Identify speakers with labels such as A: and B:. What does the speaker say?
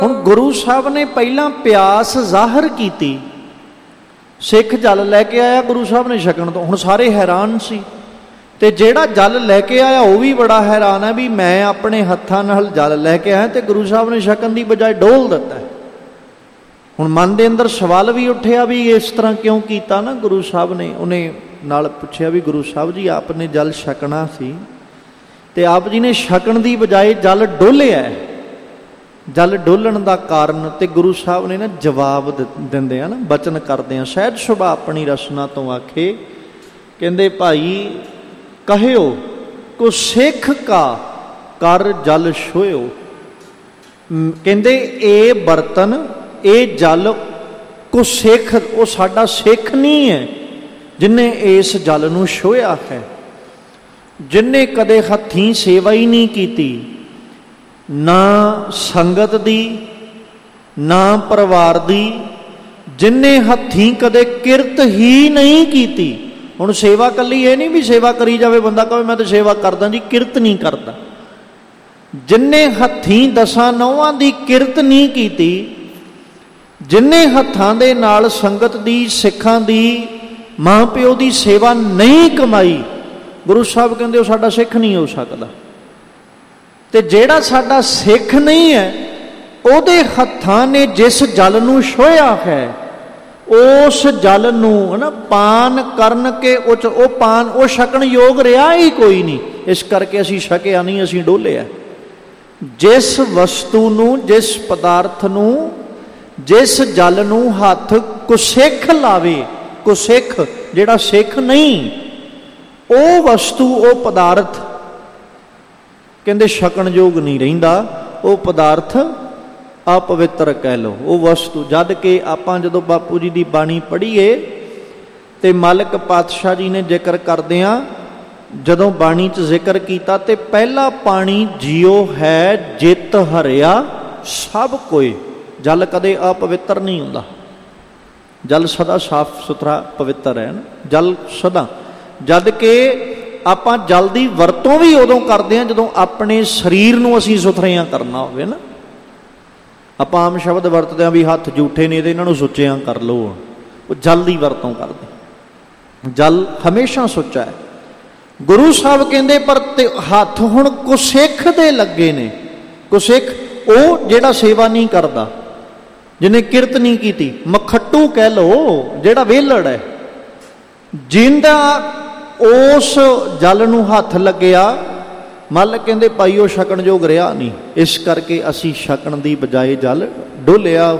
A: ਹੁਣ ਗੁਰੂ ਸਾਹਿਬ ਨੇ ਪਹਿਲਾਂ ਪਿਆਸ ਜ਼ਾਹਰ ਕੀਤੀ, ਸਿੱਖ ਜਲ ਲੈ ਕੇ ਆਇਆ, ਗੁਰੂ ਸਾਹਿਬ ਨੇ ਛਕਣ ਤੋਂ। ਹੁਣ ਸਾਰੇ ਹੈਰਾਨ ਸੀ, ਤੇ ਜਿਹੜਾ ਜਲ ਲੈ ਕੇ ਆਇਆ ਉਹ ਵੀ ਬੜਾ ਹੈਰਾਨ ਹੈ ਵੀ ਮੈਂ ਆਪਣੇ ਹੱਥਾਂ ਨਾਲ ਜਲ ਲੈ ਕੇ ਆਇਆ ਤੇ ਗੁਰੂ ਸਾਹਿਬ ਨੇ ਛਕਣ ਦੀ ਬਜਾਏ ਡੋਲ ਦਿੱਤਾ। ਹੁਣ ਮਨ ਦੇ ਅੰਦਰ ਸਵਾਲ ਵੀ ਉੱਠਿਆ ਵੀ ਇਸ ਤਰ੍ਹਾਂ ਕਿਉਂ ਕੀਤਾ ਨਾ ਗੁਰੂ ਸਾਹਿਬ ਨੇ। ਉਹਨੇ ਨਾਲ ਪੁੱਛਿਆ ਵੀ ਗੁਰੂ ਸਾਹਿਬ ਜੀ ਆਪ ਨੇ ਜਲ ਛਕਣਾ ਸੀ ਤੇ ਆਪ ਜੀ ਨੇ ਛਕਣ ਦੀ ਬਜਾਏ ਜਲ ਡੋਲਿਆ। ਜਲ ਡੋਲਣ ਦਾ ਕਾਰਨ, ਤੇ ਗੁਰੂ ਸਾਹਿਬ ਨੇ ਨਾ ਜਵਾਬ ਦਿੰਦੇ ਆ ਨਾ, ਬਚਨ ਕਰਦੇ ਆ, ਸਹਿਜ ਸੁਭਾ ਆਪਣੀ ਰਸਨਾ ਤੋਂ ਆਖੇ, ਕਹਿੰਦੇ ਭਾਈ ਕਹਿਓ ਕੋ ਸਿੱਖ ਕਾ ਕਰ ਜਲ ਛੋਇਓ। ਕਹਿੰਦੇ ਇਹ ਬਰਤਨ, ਇਹ ਜਲ ਕੋ ਸਿੱਖ, ਉਹ ਸਾਡਾ ਸਿੱਖ ਨਹੀਂ ਹੈ ਜਿਹਨੇ ਇਸ ਜਲ ਨੂੰ ਛੋਹਿਆ ਹੈ, ਜਿਹਨੇ ਕਦੇ ਹੱਥੀਂ ਸੇਵਾ ਹੀ ਨਹੀਂ ਕੀਤੀ, ਨਾ ਸੰਗਤ ਦੀ ਨਾ ਪਰਿਵਾਰ ਦੀ, ਜਿਹਨੇ ਹੱਥੀਂ ਕਦੇ ਕਿਰਤ ਹੀ ਨਹੀਂ ਕੀਤੀ। ਹੁਣ ਸੇਵਾ ਇਕੱਲੀ ਇਹ ਨਹੀਂ ਵੀ ਸੇਵਾ ਕਰੀ ਜਾਵੇ, ਬੰਦਾ ਕਹੇ ਮੈਂ ਤਾਂ ਸੇਵਾ ਕਰਦਾ ਜੀ, ਕਿਰਤ ਨਹੀਂ ਕਰਦਾ। ਜਿਹਨੇ ਹੱਥੀਂ ਦਸਾਂ ਨੌਹਾਂ ਦੀ ਕਿਰਤ ਨਹੀਂ ਕੀਤੀ, ਜਿਹਨੇ ਹੱਥਾਂ ਦੇ ਨਾਲ ਸੰਗਤ ਦੀ, ਸਿੱਖਾਂ ਦੀ, ਮਾਂ ਪਿਓ ਦੀ ਸੇਵਾ ਨਹੀਂ ਕਮਾਈ, ਗੁਰੂ ਸਾਹਿਬ ਕਹਿੰਦੇ ਉਹ ਸਾਡਾ ਸਿੱਖ ਨਹੀਂ ਹੋ ਸਕਦਾ। ਤੇ ਜਿਹੜਾ ਸਾਡਾ ਸਿੱਖ ਨਹੀਂ ਹੈ, ਉਹਦੇ ਹੱਥਾਂ ਨੇ ਜਿਸ ਜਲ ਨੂੰ ਛੋਹਿਆ ਹੈ, ਉਸ ਜਲ ਨੂੰ ਨਾ ਪਾਨ ਕਰਨ ਕੇ ਉਹ ਪਾਨ, ਉਹ ਛਕਣ ਯੋਗ ਰਿਹਾ ਹੀ ਕੋਈ ਨਹੀਂ। ਇਸ ਕਰਕੇ ਅਸੀਂ ਛਕਿਆ ਨਹੀਂ, ਅਸੀਂ ਡੋਲਿਆ। ਜਿਸ ਵਸਤੂ ਨੂੰ, ਜਿਸ ਪਦਾਰਥ ਨੂੰ, ਜਿਸ ਜਲ ਨੂੰ ਹੱਥ ਕੁਸਿੱਖ ਲਾਵੇ, ਕੁਸਿੱਖ ਜਿਹੜਾ ਸਿੱਖ ਨਹੀਂ, ਉਹ ਵਸਤੂ, ਉਹ ਪਦਾਰਥ ਕਹਿੰਦੇ ਛਕਣਯੋਗ ਨਹੀਂ ਰਹਿੰਦਾ। ਉਹ ਪਦਾਰਥ ਅਪਵਿੱਤਰ ਕਹਿ ਲਓ, ਉਹ ਵਸਤੂ। ਜਦ ਕਿ ਆਪਾਂ ਜਦੋਂ ਬਾਪੂ ਜੀ ਦੀ ਬਾਣੀ ਪੜ੍ਹੀਏ ਤੇ ਮਾਲਕ ਪਾਤਸ਼ਾਹ ਜੀ ਨੇ ਜ਼ਿਕਰ ਕਰਦਿਆਂ ਜਦੋਂ ਬਾਣੀ 'ਚ ਜ਼ਿਕਰ ਕੀਤਾ, ਤੇ ਪਹਿਲਾ ਪਾਣੀ ਜਿਉ ਹੈ ਜਿਤ ਹਰਿਆ ਸਭ ਕੋਏ। ਜਲ ਕਦੇ ਅਪਵਿੱਤਰ ਨਹੀਂ ਹੁੰਦਾ, ਜਲ ਸਦਾ ਸਾਫ ਸੁਥਰਾ ਪਵਿੱਤਰ ਹੈ ਨਾ, ਜਲ ਸਦਾ। ਜਦ ਕਿ ਆਪਾਂ ਜਲ ਦੀ ਵਰਤੋਂ ਵੀ ਉਦੋਂ ਕਰਦੇ ਹਾਂ ਜਦੋਂ ਆਪਣੇ ਸਰੀਰ ਨੂੰ ਅਸੀਂ ਸੁਥਰਿਆਂ ਕਰਨਾ ਹੋਵੇ ਨਾ। ਆਪਾਂ ਆਮ ਸ਼ਬਦ ਵਰਤਦੇ ਹਾਂ ਵੀ ਹੱਥ ਜੂਠੇ ਨੇ ਤੇ ਇਹਨਾਂ ਨੂੰ ਸੁੱਚਿਆਂ ਕਰ ਲਓ, ਉਹ ਜਲ ਦੀ ਵਰਤੋਂ ਕਰਦੇ। ਜਲ ਹਮੇਸ਼ਾ ਸੁੱਚਾ ਹੈ। ਗੁਰੂ ਸਾਹਿਬ ਕਹਿੰਦੇ ਪਰ ਤੇ ਹੱਥ ਹੁਣ ਕੁਸਿੱਖ ਦੇ ਲੱਗੇ ਨੇ। ਕੁਸਿੱਖ ਉਹ ਜਿਹੜਾ ਸੇਵਾ ਨਹੀਂ ਕਰਦਾ, ਜਿਹਨੇ ਕਿਰਤ ਨਹੀਂ ਕੀਤੀ, ਮਖੱਟੂ ਕਹਿ ਲਓ, ਜਿਹੜਾ ਵਿਹਲੜ ਹੈ, ਜਿੰਦਾ ਉਸ ਜਲ ਨੂੰ ਹੱਥ ਲੱਗਿਆ, ਮਾਲਕ ਕਹਿੰਦੇ ਭਾਈ ਉਹ ਛਕਣਯੋਗ ਰਿਹਾ ਨਹੀਂ। ਇਸ ਕਰਕੇ ਅਸੀਂ ਛਕਣ ਦੀ ਬਜਾਏ ਜਲ ਡੋਲਿਆ,